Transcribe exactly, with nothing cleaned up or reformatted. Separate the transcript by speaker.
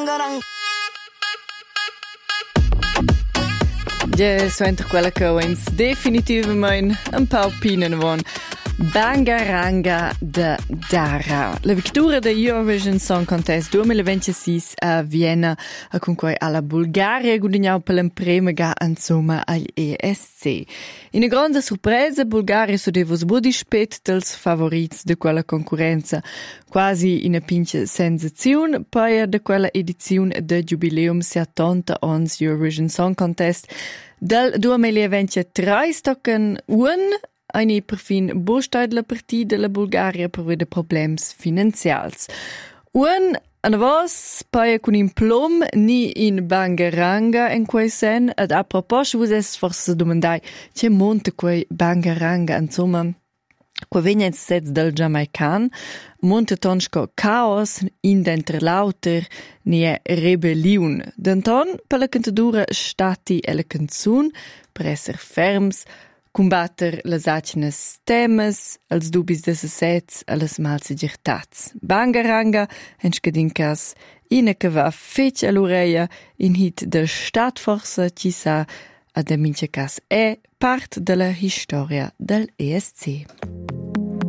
Speaker 1: Ja, suenter quella che uns definitivamente un po' pinen von. Bangaranga de Dara. La vittoria de Eurovision Song Contest duemilaventisei a Vienna a concorre alla Bulgaria guadagnò per il premio ga insomma agli E S C. In una grande sorpresa, Bulgaria sudeva sbudi spet dels favorits de quella concorrenza, quasi in una pinche sensazione, poi de quella edizione de jubileum si attenta ons Eurovision Song Contest del duemilaventisei stocken un eine perfin bostadla partie della Bulgaria per vedere problems finanzials. Un an vos paia con in plom ni in Bangaranga in quei sen, ad a proposito vos es forse domandai, c'è monte quei Bangaranga, insomma, qua vegna sets del Jamaican, monte tonschko chaos in dentre lauter ni è rebellion. Denton per la cantadura stati e la canzun, per esser ferms, combatter las acinas temes, als dubis de sets, alles malsigirtats. Bangaranga, en scadincas, ina che va fece all'oreia, in hit de Stadtforza, ci sa, ad mince cas è part della historia del E S C.